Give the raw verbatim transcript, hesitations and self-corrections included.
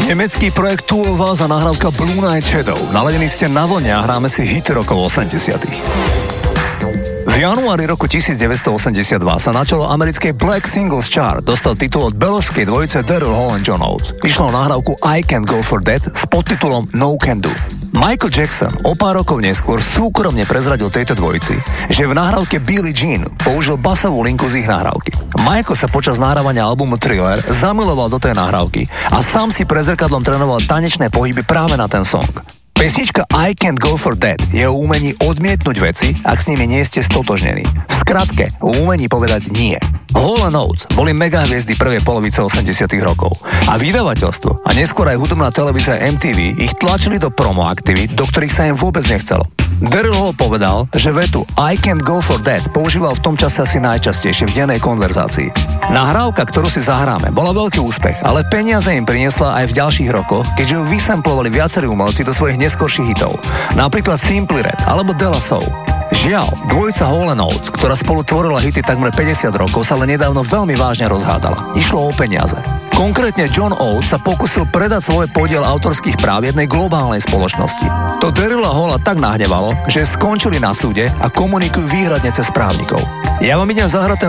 Nemecký projekt Two of Us a nahrávka Blue Night Shadow. Naladení ste na vlne a hráme si hity rokov osemdesiatych. V januári roku devätnásťstoosemdesiatdva sa na čelo americkej Black Singles Chart dostal titul od beložskej dvojice Daryl Hall a John Oates. Išlo o nahrávku I Can't Go For That s podtitulom No Can Do. Michael Jackson o pár rokov neskôr súkromne prezradil tejto dvojici, že v nahrávke Billie Jean použil basovú linku z ich nahrávky. Michael sa počas nahrávania albumu Thriller zamiloval do tej nahrávky a sám si pre zrkadlom trénoval tanečné pohyby práve na ten song. Pesnička I Can't Go For That je o umení odmietnúť veci, ak s nimi nie ste stotožnení. V skratke, o umení povedať nie. Hall and Oates boli megahviezdy prvej polovice osemdesiatych rokov a vydavateľstvo a neskôr aj hudobná televízia em té vé ich tlačili do promo aktivít, do ktorých sa im vôbec nechcelo. Daryl Hall povedal, že vetu I Can't Go For That používal v tom čase asi najčastejšie v dennej konverzácii. Nahrávka, ktorú si zahráme, bola veľký úspech, ale peniaze im priniesla aj v ďalších rokoch, keďže ju vysamplovali viacerí umelci do svojich neskorších hitov, napríklad Simply Red alebo De La Soul. Žiaľ, dvojica Hall and Oates, ktorá spolu tvorila hity takmer päťdesiat rokov, sa len nedávno veľmi vážne rozhádala. Išlo o peniaze. Konkrétne John Oates sa pokusil predať svoj podiel autorských práv jednej globálnej spoločnosti. To Daryla Halla tak nahnevalo, že skončili na súde a komunikujú výhradne cez právnikov. Ja vám idem zahrať ten